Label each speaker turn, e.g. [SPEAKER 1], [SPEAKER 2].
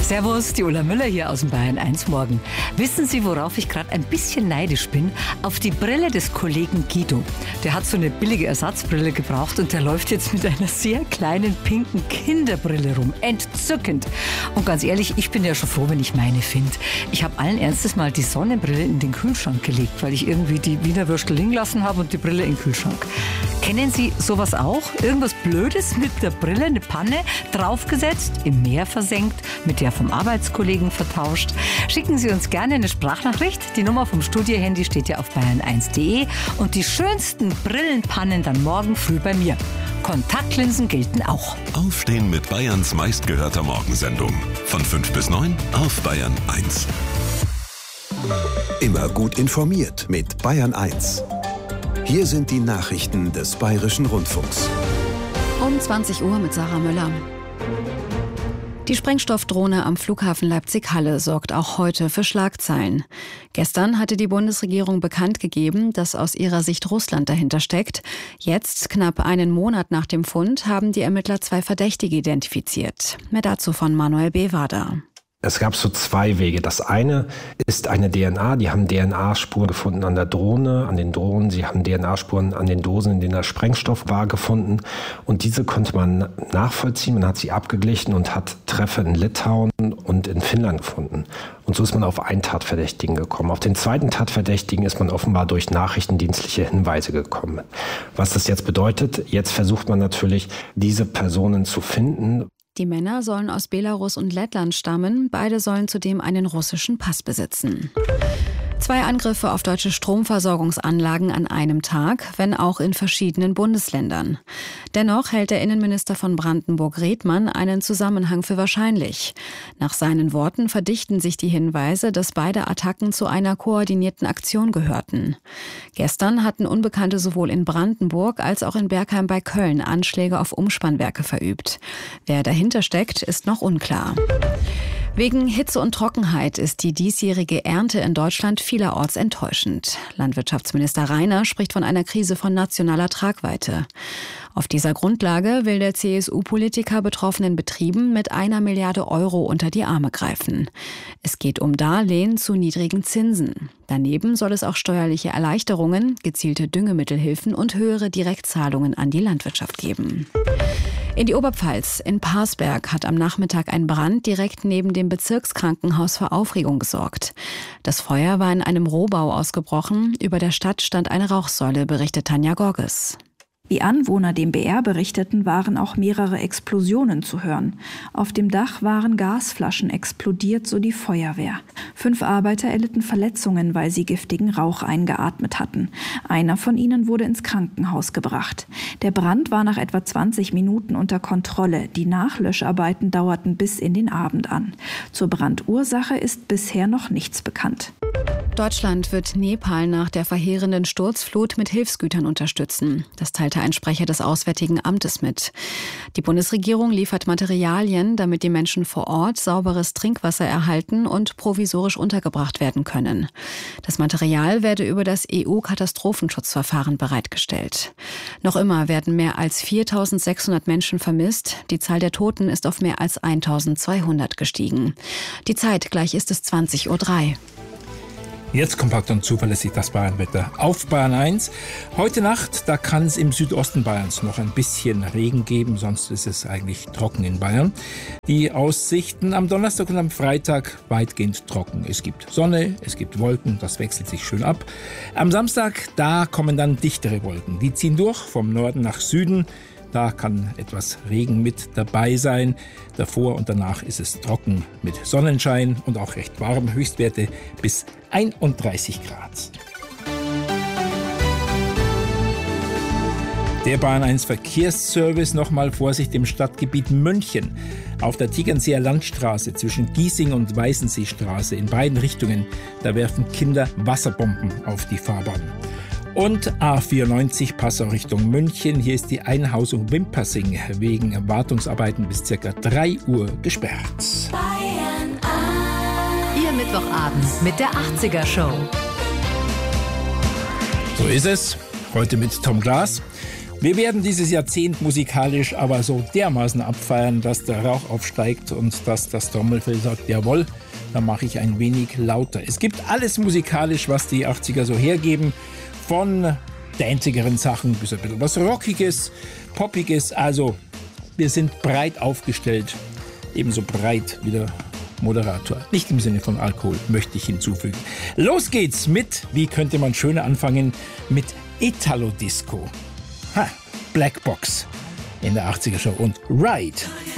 [SPEAKER 1] Servus, die Ulla Müller hier aus dem Bayern 1 Morgen. Wissen Sie, worauf ich gerade ein bisschen neidisch bin? Auf die Brille des Kollegen Guido. Der hat so eine billige Ersatzbrille gebraucht und der läuft jetzt mit einer sehr kleinen pinken Kinderbrille rum. Entzückend. Und ganz ehrlich, ich bin ja schon froh, wenn ich meine finde. Ich habe allen Ernstes mal die Sonnenbrille in den Kühlschrank gelegt, weil ich irgendwie die Wiener Würstel liegen lassen habe und die Brille in den Kühlschrank. Kennen Sie sowas auch? Irgendwas Blödes mit der Brille, eine Panne, draufgesetzt, im Meer versenkt, mit der vom Arbeitskollegen vertauscht? Schicken Sie uns gerne eine Sprachnachricht. Die Nummer vom Studiohandy steht ja auf bayern1.de und die schönsten Brillenpannen dann morgen früh bei mir. Kontaktlinsen gelten auch.
[SPEAKER 2] Aufstehen mit Bayerns meistgehörter Morgensendung. Von 5 bis 9 auf Bayern 1.
[SPEAKER 3] Immer gut informiert mit Bayern 1. Hier sind die Nachrichten des Bayerischen Rundfunks.
[SPEAKER 4] Um 20 Uhr mit Sarah Müller. Die Sprengstoffdrohne am Flughafen Leipzig-Halle sorgt auch heute für Schlagzeilen. Gestern hatte die Bundesregierung bekannt gegeben, dass aus ihrer Sicht Russland dahinter steckt. Jetzt, knapp einen Monat nach dem Fund, haben die Ermittler 2 Verdächtige identifiziert. Mehr dazu von Manuel Bewader.
[SPEAKER 5] Es gab so 2 Wege. Das eine ist eine DNA. Die haben DNA-Spuren gefunden an der Drohne, an den Drohnen. Sie haben DNA-Spuren an den Dosen, in denen der Sprengstoff war, gefunden. Und diese konnte man nachvollziehen. Man hat sie abgeglichen und hat Treffer in Litauen und in Finnland gefunden. Und so ist man auf einen Tatverdächtigen gekommen. Auf den zweiten Tatverdächtigen ist man offenbar durch nachrichtendienstliche Hinweise gekommen. Was das jetzt bedeutet, jetzt versucht man natürlich, diese Personen zu finden.
[SPEAKER 4] Die Männer sollen aus Belarus und Lettland stammen. Beide sollen zudem einen russischen Pass besitzen. 2 Angriffe auf deutsche Stromversorgungsanlagen an einem Tag, wenn auch in verschiedenen Bundesländern. Dennoch hält der Innenminister von Brandenburg Redmann einen Zusammenhang für wahrscheinlich. Nach seinen Worten verdichten sich die Hinweise, dass beide Attacken zu einer koordinierten Aktion gehörten. Gestern hatten Unbekannte sowohl in Brandenburg als auch in Bergheim bei Köln Anschläge auf Umspannwerke verübt. Wer dahinter steckt, ist noch unklar. Wegen Hitze und Trockenheit ist die diesjährige Ernte in Deutschland vielerorts enttäuschend. Landwirtschaftsminister Rainer spricht von einer Krise von nationaler Tragweite. Auf dieser Grundlage will der CSU-Politiker betroffenen Betrieben mit 1 Milliarde Euro unter die Arme greifen. Es geht um Darlehen zu niedrigen Zinsen. Daneben soll es auch steuerliche Erleichterungen, gezielte Düngemittelhilfen und höhere Direktzahlungen an die Landwirtschaft geben. In die Oberpfalz, in Parsberg, hat am Nachmittag ein Brand direkt neben dem Bezirkskrankenhaus für Aufregung gesorgt. Das Feuer war in einem Rohbau ausgebrochen. Über der Stadt stand eine Rauchsäule, berichtet Tanja Gorges.
[SPEAKER 6] Wie Anwohner dem BR berichteten, waren auch mehrere Explosionen zu hören. Auf dem Dach waren Gasflaschen explodiert, so die Feuerwehr. 5 Arbeiter erlitten Verletzungen, weil sie giftigen Rauch eingeatmet hatten. Einer von ihnen wurde ins Krankenhaus gebracht. Der Brand war nach etwa 20 Minuten unter Kontrolle. Die Nachlöscharbeiten dauerten bis in den Abend an. Zur Brandursache ist bisher noch nichts bekannt.
[SPEAKER 4] Deutschland wird Nepal nach der verheerenden Sturzflut mit Hilfsgütern unterstützen. Das teilte ein Sprecher des Auswärtigen Amtes mit. Die Bundesregierung liefert Materialien, damit die Menschen vor Ort sauberes Trinkwasser erhalten und provisorisch untergebracht werden können. Das Material werde über das EU-Katastrophenschutzverfahren bereitgestellt. Noch immer werden mehr als 4.600 Menschen vermisst. Die Zahl der Toten ist auf mehr als 1.200 gestiegen. Die Zeit, gleich ist es 20:03 Uhr.
[SPEAKER 7] Jetzt kompakt und zuverlässig das Bayernwetter auf Bayern 1. Heute Nacht, da kann es im Südosten Bayerns noch ein bisschen Regen geben, sonst ist es eigentlich trocken in Bayern. Die Aussichten am Donnerstag und am Freitag weitgehend trocken. Es gibt Sonne, es gibt Wolken, das wechselt sich schön ab. Am Samstag, da kommen dann dichtere Wolken. Die ziehen durch vom Norden nach Süden. Da kann etwas Regen mit dabei sein. Davor und danach ist es trocken mit Sonnenschein und auch recht warm. Höchstwerte bis 31 Grad. Der Bayern 1 Verkehrsservice, nochmal Vorsicht im Stadtgebiet München. Auf der Tegernseer Landstraße zwischen Giesing und Weißenseestraße in beiden Richtungen, da werfen Kinder Wasserbomben auf die Fahrbahn. Und A94 Passau Richtung München. Hier ist die Einhausung Wimpersing wegen Wartungsarbeiten bis ca. 3 Uhr gesperrt.
[SPEAKER 1] Bayern 1. Ihr Mittwochabend mit der 80er Show.
[SPEAKER 7] So ist es. Heute mit Tom Glas. Wir werden dieses Jahrzehnt musikalisch aber so dermaßen abfeiern, dass der Rauch aufsteigt und dass das Trommelfell sagt, jawohl, da mache ich ein wenig lauter. Es gibt alles musikalisch, was die 80er so hergeben, von danzigeren Sachen bis ein bisschen was Rockiges, Poppiges. Also wir sind breit aufgestellt, ebenso breit wie der Moderator. Nicht im Sinne von Alkohol, möchte ich hinzufügen. Los geht's mit, wie könnte man schöner anfangen, mit Italo-Disco. Black Box in der 80er Show und Ride